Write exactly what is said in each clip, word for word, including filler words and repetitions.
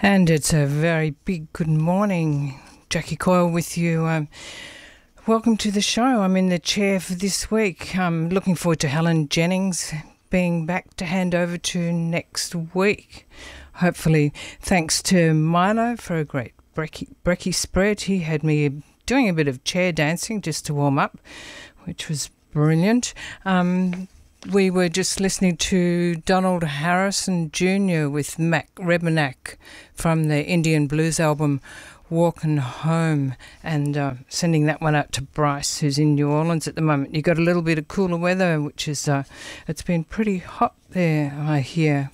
And it's a very big good morning. Jackie Coyle with you. Um, welcome to the show. I'm in the chair for this week. I'm looking forward to Helen Jennings being back to hand over to next week. Hopefully, thanks to Milo for a great brekkie, brekkie spread. He had me doing a bit of chair dancing just to warm up, which was brilliant. Um, we were just listening to Donald Harrison Junior with Mac Rebennack from the Indian blues album Walkin' Home, and uh, sending that one out to Bryce, who's in New Orleans at the moment. You got a little bit of cooler weather, which is uh, it's been pretty hot there, I hear.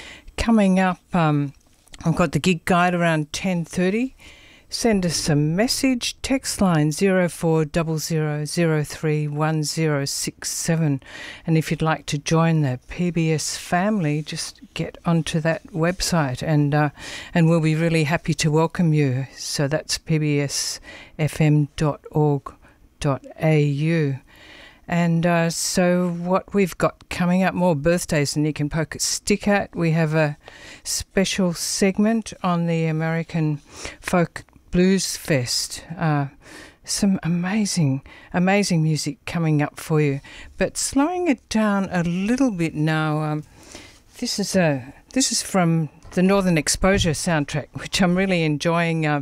Coming up, um, I've got the gig guide around ten thirty. Send us a message, text line zero four zero zero zero three one zero six seven. And if you'd like to join the P B S family, just get onto that website and uh, and we'll be really happy to welcome you. So that's p b s f m dot org dot a u. And uh, so what we've got coming up, more birthdays than you can poke a stick at. We have a special segment on the American Folk Blues Fest. Uh, some amazing, amazing music coming up for you. But slowing it down a little bit now, um, this is a this is from the Northern Exposure soundtrack, which I'm really enjoying uh,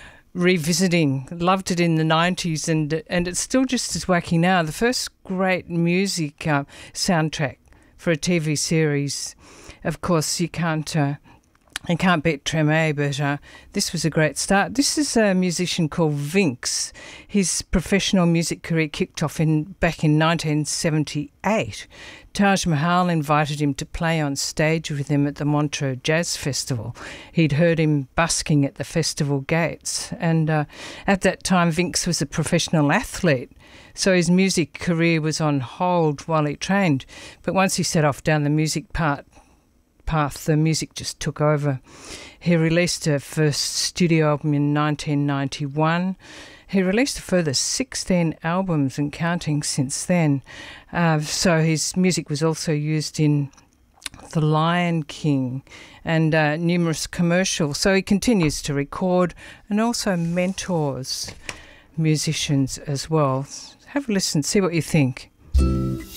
revisiting. Loved it in the nineties, and and it's still just as wacky now. The first great music uh, soundtrack for a T V series. Of course, you can't. Uh, I can't beat Treme, but uh, this was a great start. This is a musician called Vinx. His professional music career kicked off in back in nineteen seventy-eight. Taj Mahal invited him to play on stage with him at the Montreux Jazz Festival. He'd heard him busking at the festival gates, and uh, at that time Vinx was a professional athlete, so his music career was on hold while he trained. But once he set off down the music part, path, the music just took over. He released a first studio album in nineteen ninety-one. He released a further sixteen albums and counting since then. Uh, so his music was also used in The Lion King and uh, numerous commercials. So he continues to record and also mentors musicians as well. Have a listen, see what you think.